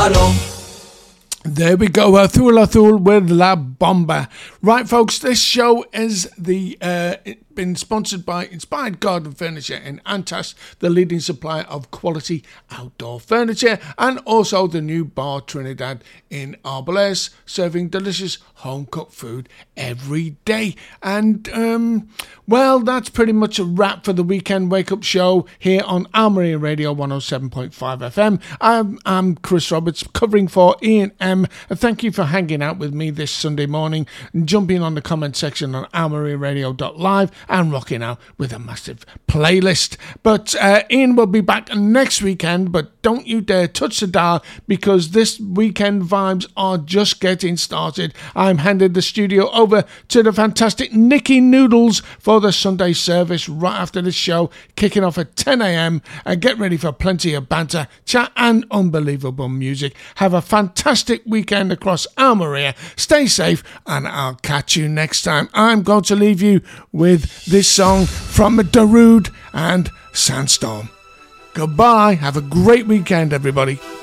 Ballon. There we go, Thul Thul with La Bomba. Right, folks, this show is been sponsored by Inspired Garden Furniture in Antas, the leading supplier of quality outdoor furniture, and also the new bar Trinidad in Arboles, serving delicious home-cooked food every day. And, well, that's pretty much a wrap for the Weekend Wake-Up Show here on Armory Radio 107.5 FM. I'm Chris Roberts, covering for Ian M. Thank you for hanging out with me this Sunday morning, jumping on the comment section on armoryradio.live and rocking out with a massive playlist. But Ian will be back next weekend, but don't you dare touch the dial, because this weekend vibes are just getting started. I'm handing the studio over to the fantastic Nikki Noodles for the Sunday service right after this show, kicking off at 10 a.m. Get ready for plenty of banter, chat and unbelievable music. Have a fantastic weekend across Almeria. Stay safe and I'll catch you next time. I'm going to leave you with this song from Darude and Sandstorm. Goodbye. Have a great weekend, everybody.